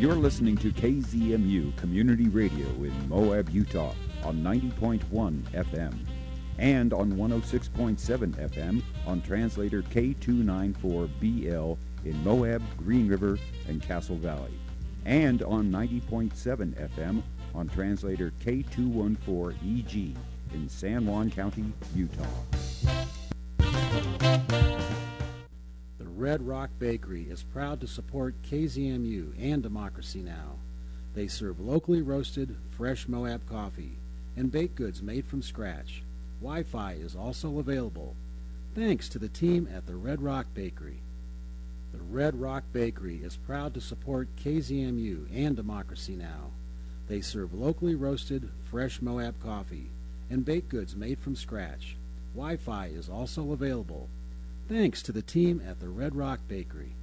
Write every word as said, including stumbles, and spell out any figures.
You're listening to K Z M U Community Radio in Moab, Utah on ninety point one F M and on one oh six point seven F M on translator K two ninety-four B L in Moab, Green River, and Castle Valley, and on ninety point seven F M on translator K two fourteen E G in San Juan County, Utah. The Red Rock Bakery is proud to support K Z M U and Democracy Now! They serve locally roasted, fresh Moab coffee and baked goods made from scratch. Wi-Fi is also available. Thanks to the team at the Red Rock Bakery. The Red Rock Bakery is proud to support K Z M U and Democracy Now! They serve locally roasted, fresh Moab coffee and baked goods made from scratch. Wi-Fi is also available. Thanks to the team at the Red Rock Bakery.